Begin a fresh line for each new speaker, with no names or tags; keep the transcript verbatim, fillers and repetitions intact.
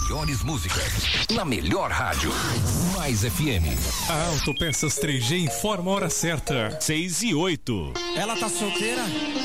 melhores músicas, na melhor rádio, Mais F M.
A Autopeças três G informa a hora certa, seis e oito.
Ela tá solteira?